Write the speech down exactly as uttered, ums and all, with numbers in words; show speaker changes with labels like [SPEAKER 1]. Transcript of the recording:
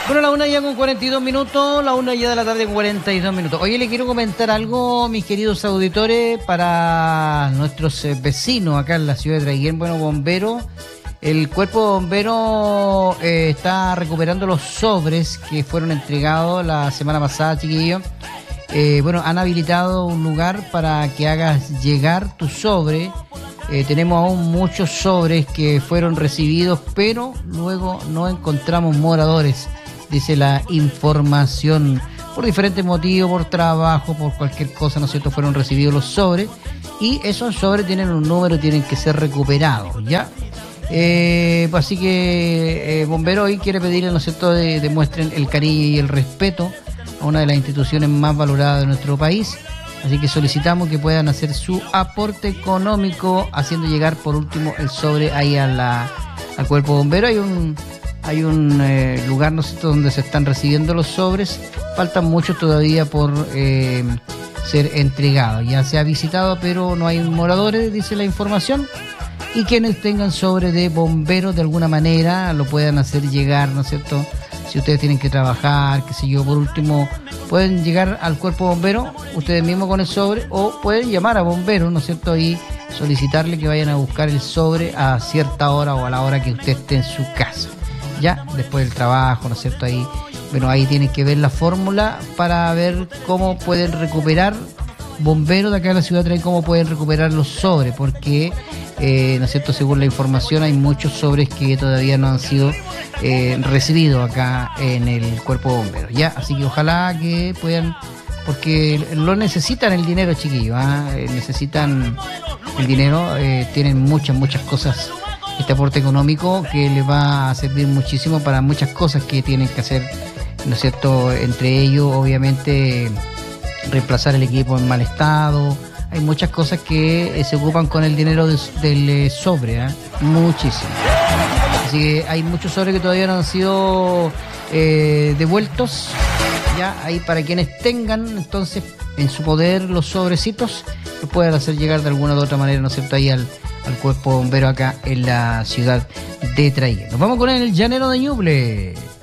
[SPEAKER 1] Bueno, la una ya con cuarenta y dos minutos, la una ya de la tarde con cuarenta y dos minutos. Oye, le quiero comentar algo, mis queridos auditores, para nuestros eh, vecinos acá en la ciudad de Traiguén. Bueno, bomberos, el cuerpo de bomberos eh, está recuperando los sobres que fueron entregados la semana pasada, chiquillos. Eh, bueno, han habilitado un lugar para que hagas llegar tu sobre. Eh, tenemos aún muchos sobres que fueron recibidos, pero luego no encontramos moradores, dice la información. Por diferentes motivos, por trabajo, por cualquier cosa, ¿no es cierto?, fueron recibidos los sobres y esos sobres tienen un número y tienen que ser recuperados, ¿ya? Eh, así que eh, Bombero hoy quiere pedirle, ¿no es cierto?, de, demuestren el cariño y el respeto a una de las instituciones más valoradas de nuestro país. Así que solicitamos que puedan hacer su aporte económico haciendo llegar por último el sobre ahí a la, al cuerpo bombero. Hay un hay un eh, lugar, ¿no sé, donde se están recibiendo los sobres. Faltan muchos todavía por eh, ser entregados. Ya se ha visitado, pero no hay moradores, dice la información. Y quienes tengan sobre de bomberos de alguna manera lo puedan hacer llegar, ¿no es cierto? Si ustedes tienen que trabajar, qué sé yo, por último, pueden llegar al cuerpo bombero ustedes mismos con el sobre o pueden llamar a bomberos, ¿no es cierto? Y solicitarle que vayan a buscar el sobre a cierta hora o a la hora que usted esté en su casa. Ya, después del trabajo, ¿no es cierto? Ahí, bueno, ahí tienen que ver la fórmula para ver cómo pueden recuperar bomberos de acá de la ciudad, traen cómo pueden recuperar los sobres, porque, eh, ¿no es cierto?, según la información hay muchos sobres que todavía no han sido eh, recibidos acá en el cuerpo de bomberos, ¿ya? Así que ojalá que puedan, porque lo necesitan el dinero, chiquillos, ¿eh? necesitan el dinero, eh, tienen muchas, muchas cosas, este aporte económico que les va a servir muchísimo para muchas cosas que tienen que hacer, ¿no es cierto?, entre ellos, obviamente, reemplazar el equipo en mal estado. Hay muchas cosas que eh, se ocupan con el dinero de, del eh, sobre, ¿eh? Muchísimo. Así que hay muchos sobres que todavía no han sido eh, devueltos. Ya, ahí para quienes tengan entonces en su poder los sobrecitos, los pueden hacer llegar de alguna u otra manera, ¿no es cierto?, ahí al, al cuerpo bombero acá en la ciudad de Traiguén. Nos vamos con el llanero de Ñuble.